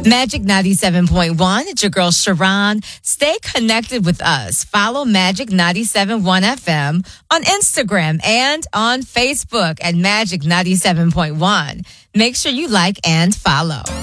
Magic 97.1. It's your girl, Sharon. Stay connected with us. Follow Magic 97.1 FM on Instagram and on Facebook at Magic 97.1. Make sure you like and follow.